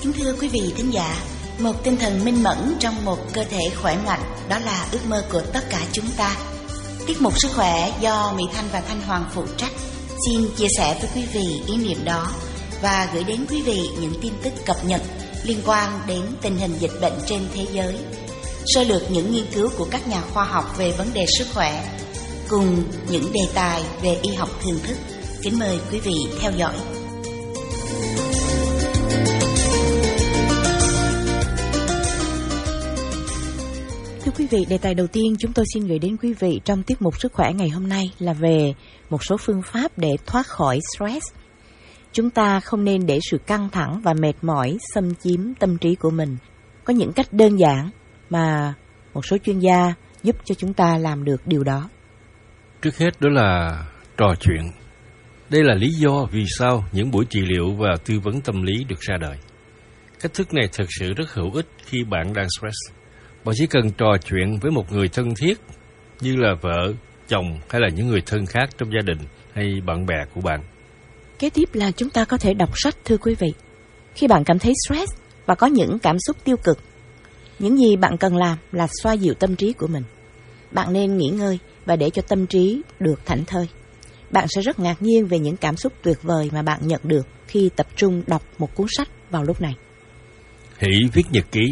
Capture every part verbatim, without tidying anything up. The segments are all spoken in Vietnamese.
Kính thưa quý vị thính giả, một tinh thần minh mẫn trong một cơ thể khỏe mạnh, đó là ước mơ của tất cả chúng ta. Tiết mục Sức khỏe do Mỹ Thanh và Thanh Hoàng phụ trách xin chia sẻ với quý vị ý niệm đó và gửi đến quý vị những tin tức cập nhật liên quan đến tình hình dịch bệnh trên thế giới, sơ lược những nghiên cứu của các nhà khoa học về vấn đề sức khỏe, cùng những đề tài về y học thường thức. Kính mời quý vị theo dõi. Thưa quý vị, đề tài đầu tiên chúng tôi xin gửi đến quý vị trong tiết mục Sức khỏe ngày hôm nay là về một số phương pháp để thoát khỏi stress. Chúng ta không nên để sự căng thẳng và mệt mỏi xâm chiếm tâm trí của mình. Có những cách đơn giản mà một số chuyên gia giúp cho chúng ta làm được điều đó. Trước hết đó là trò chuyện. Đây là lý do vì sao những buổi trị liệu và tư vấn tâm lý được ra đời. Cách thức này thực sự rất hữu ích khi bạn đang stress. Bạn chỉ cần trò chuyện với một người thân thiết như là vợ, chồng hay là những người thân khác trong gia đình hay bạn bè của bạn. Kế tiếp là chúng ta có thể đọc sách, thưa quý vị. Khi bạn cảm thấy stress và có những cảm xúc tiêu cực, những gì bạn cần làm là xoa dịu tâm trí của mình. Bạn nên nghỉ ngơi và để cho tâm trí được thảnh thơi. Bạn sẽ rất ngạc nhiên về những cảm xúc tuyệt vời mà bạn nhận được khi tập trung đọc một cuốn sách vào lúc này. Hãy viết nhật ký.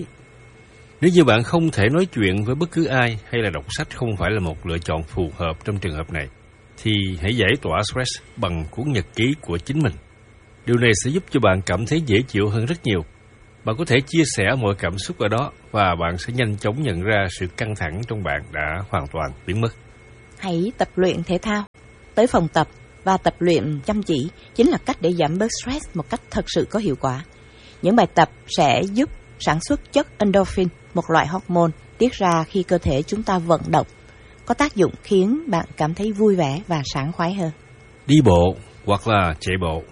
Nếu như bạn không thể nói chuyện với bất cứ ai hay là đọc sách không phải là một lựa chọn phù hợp trong trường hợp này, thì hãy giải tỏa stress bằng cuốn nhật ký của chính mình. Điều này sẽ giúp cho bạn cảm thấy dễ chịu hơn rất nhiều. Bạn có thể chia sẻ mọi cảm xúc ở đó và bạn sẽ nhanh chóng nhận ra sự căng thẳng trong bạn đã hoàn toàn biến mất. Hãy tập luyện thể thao. Tới phòng tập và tập luyện chăm chỉ chính là cách để giảm bớt stress một cách thật sự có hiệu quả. Những bài tập sẽ giúp sản xuất chất endorphin, một loại hormone tiết ra khi cơ thể chúng ta vận động, có tác dụng khiến bạn cảm thấy vui vẻ và sảng khoái hơn. Đi bộ hoặc là chạy bộ.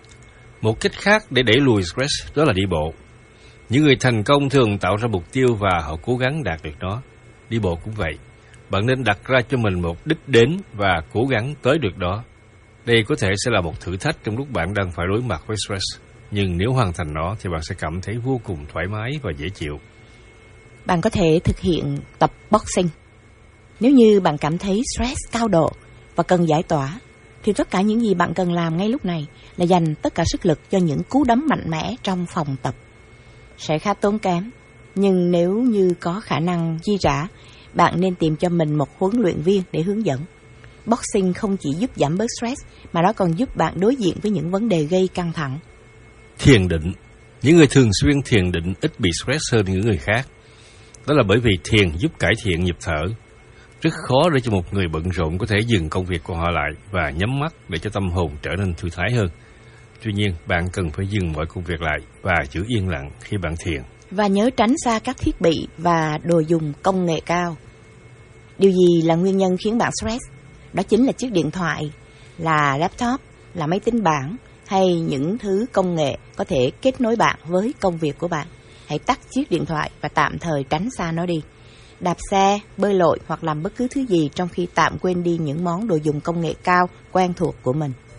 Một cách khác để đẩy lùi stress đó là đi bộ. Những người thành công thường tạo ra mục tiêu và họ cố gắng đạt được nó. Đi bộ cũng vậy. Bạn nên đặt ra cho mình một đích đến và cố gắng tới được đó. Đây có thể sẽ là một thử thách trong lúc bạn đang phải đối mặt với stress. Nhưng nếu hoàn thành nó thì bạn sẽ cảm thấy vô cùng thoải mái và dễ chịu. Bạn có thể thực hiện tập boxing. Nếu như bạn cảm thấy stress cao độ và cần giải tỏa, thì tất cả những gì bạn cần làm ngay lúc này là dành tất cả sức lực cho những cú đấm mạnh mẽ trong phòng tập. Sẽ khá tốn kém, nhưng nếu như có khả năng chi trả, bạn nên tìm cho mình một huấn luyện viên để hướng dẫn. Boxing không chỉ giúp giảm bớt stress, mà nó còn giúp bạn đối diện với những vấn đề gây căng thẳng. Thiền định. Những người thường xuyên thiền định ít bị stress hơn những người khác. Đó là bởi vì thiền giúp cải thiện nhịp thở. Rất khó để cho một người bận rộn có thể dừng công việc của họ lại và nhắm mắt để cho tâm hồn trở nên thư thái hơn. Tuy nhiên, bạn cần phải dừng mọi công việc lại và giữ yên lặng khi bạn thiền. Và nhớ tránh xa các thiết bị và đồ dùng công nghệ cao. Điều gì là nguyên nhân khiến bạn stress? Đó chính là chiếc điện thoại, là laptop, là máy tính bảng hay những thứ công nghệ có thể kết nối bạn với công việc của bạn. Hãy tắt chiếc điện thoại và tạm thời tránh xa nó đi. Đạp xe, bơi lội hoặc làm bất cứ thứ gì trong khi tạm quên đi những món đồ dùng công nghệ cao quen thuộc của mình.